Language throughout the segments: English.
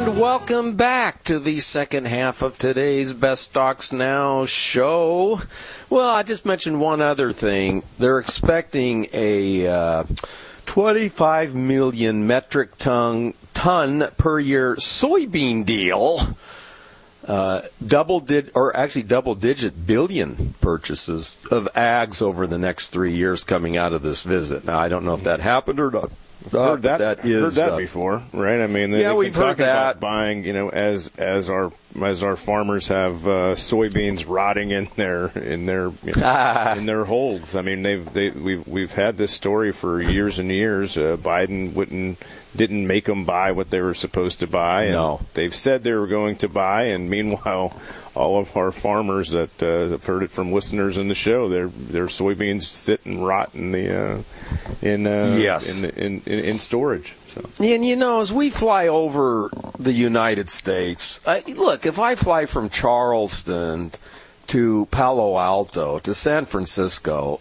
And welcome back to the second half of today's Best Stocks Now show. Well, I just mentioned one other thing. They're expecting a 25 million metric ton per year soybean deal. Double-digit billion purchases of ags over the next 3 years coming out of this visit. Now, I don't know if that happened or not. Heard that before, right? I mean, we've heard that. About buying, as our farmers have soybeans rotting in their holds. I mean, we've had this story for years and years. Biden didn't make them buy what they were supposed to buy. And no, they've said they were going to buy, and meanwhile, all of our farmers that have heard it from listeners in the show, their soybeans sit and rot in storage. So. And as we fly over the United States, look, if I fly from Charleston to Palo Alto to San Francisco,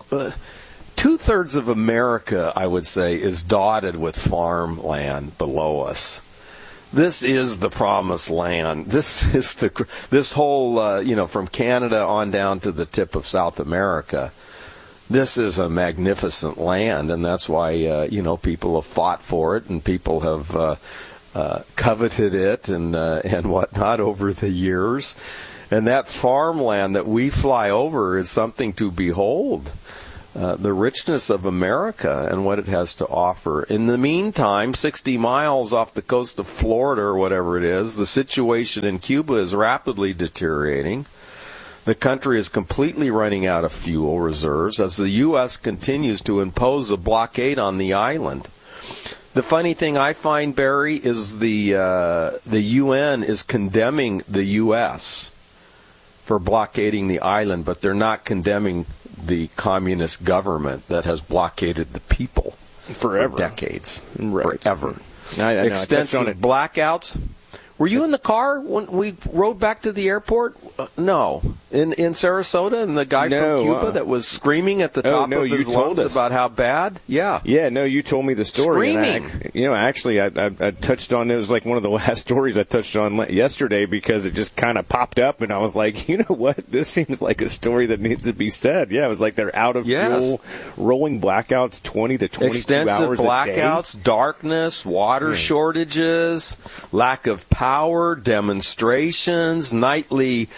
2/3 of America, I would say, is dotted with farmland below us. This is the promised land. This is this whole, from Canada on down to the tip of South America. This is a magnificent land, and that's why, people have fought for it, and people have coveted it and whatnot over the years. And that farmland that we fly over is something to behold. The richness of America and what it has to offer. In the meantime, 60 miles off the coast of Florida or whatever it is, the situation in Cuba is rapidly deteriorating. The country is completely running out of fuel reserves as the U.S. continues to impose a blockade on the island. The funny thing I find, Barry, is the UN is condemning the U.S. for blockading the island, but they're not condemning the communist government that has blockaded the people forever, for decades, right. Forever. Extensive blackouts. Were you in the car when we rode back to the airport? No. In Sarasota, and the guy from Cuba that was screaming at the top of his lungs about how bad? Yeah. Yeah, no, you told me the story. Screaming. And actually, I touched on, it was like one of the last stories I touched on yesterday because it just kind of popped up, and I was like, you know what? This seems like a story that needs to be said. Yeah, it was like they're out of fuel, rolling blackouts 20 to 22 extensive hours blackouts, a day. Darkness, water shortages, lack of power, demonstrations, nightly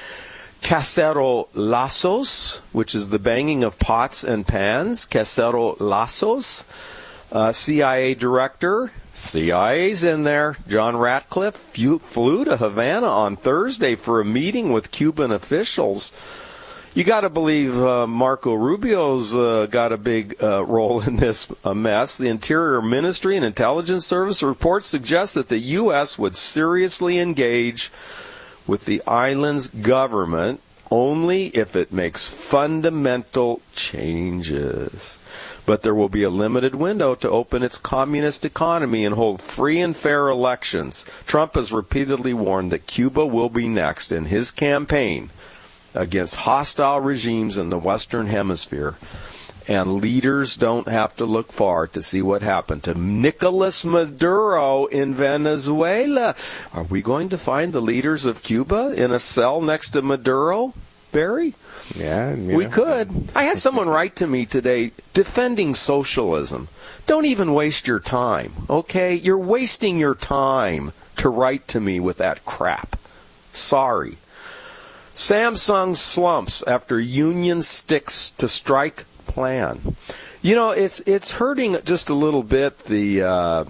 cacerolazos, which is the banging of pots and pans, cacerolazos. CIA director, CIA's in there, John Ratcliffe, flew to Havana on Thursday for a meeting with Cuban officials. You got to believe Marco Rubio's got a big role in this mess. The Interior Ministry and Intelligence Service reports suggest that the U.S. would seriously engage with the island's government only if it makes fundamental changes. But there will be a limited window to open its communist economy and hold free and fair elections. Trump has repeatedly warned that Cuba will be next in his campaign against hostile regimes in the Western Hemisphere. And leaders don't have to look far to see what happened to Nicolas Maduro in Venezuela. Are we going to find the leaders of Cuba in a cell next to Maduro, Barry? Yeah. We could. I had someone write to me today defending socialism. Don't even waste your time, okay? You're wasting your time to write to me with that crap. Sorry. Samsung slumps after union sticks to strike plan. It's hurting just a little bit the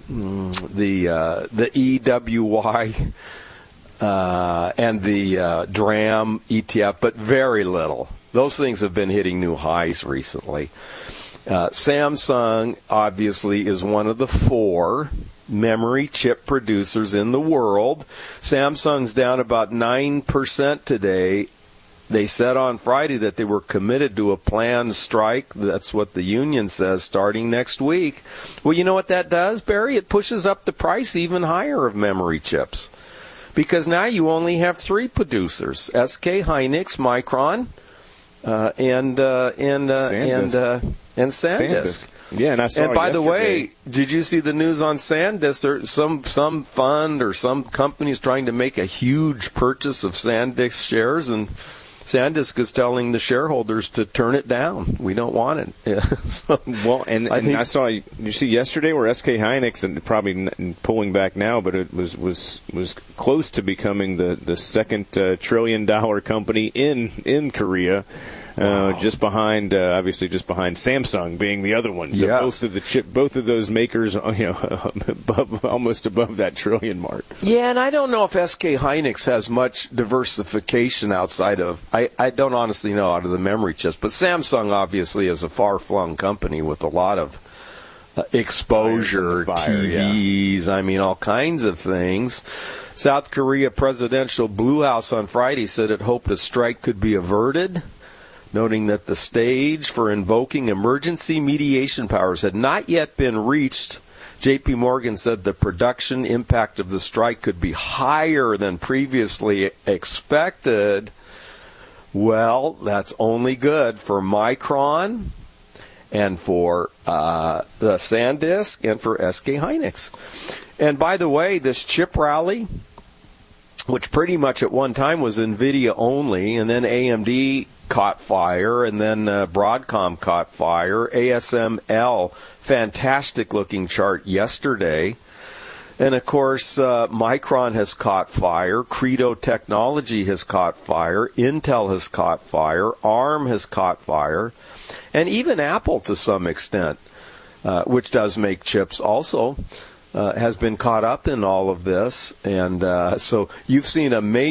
EWY and the DRAM ETF, but very little. Those things have been hitting new highs recently. Samsung obviously is one of the 4 memory chip producers in the world. Samsung's down about 9% today. They said on Friday that they were committed to a planned strike. That's what the union says, starting next week. Well, you know what that does, Barry? It pushes up the price even higher of memory chips. Because now you only have 3 producers, SK Hynix, Micron, and SanDisk. Yeah, and I saw. And by the yesterday- way, did you see the news on SanDisk? There's some fund or some company is trying to make a huge purchase of SanDisk shares, and SanDisk is telling the shareholders to turn it down. We don't want it. Yeah. So, well, and I saw, you see yesterday where SK Hynix, and probably pulling back now, but it was close to becoming the second $1 trillion company in Korea. Wow. Just behind Samsung being the other one. So yes. both of those makers, almost above that trillion mark. Yeah, and I don't know if SK Hynix has much diversification outside of, I don't honestly know out of the memory chips, but Samsung obviously is a far-flung company with a lot of exposure, TVs, yeah. I mean, all kinds of things. South Korea presidential Blue House on Friday said it hoped a strike could be averted, noting that the stage for invoking emergency mediation powers had not yet been reached. J.P. Morgan said the production impact of the strike could be higher than previously expected. Well, that's only good for Micron and for the SanDisk and for SK Hynix. And by the way, this chip rally, which pretty much at one time was NVIDIA only, and then AMD caught fire, and then Broadcom caught fire. ASML, fantastic-looking chart yesterday. And, of course, Micron has caught fire. Credo Technology has caught fire. Intel has caught fire. ARM has caught fire. And even Apple, to some extent, which does make chips also, has been caught up in all of this. And so you've seen a major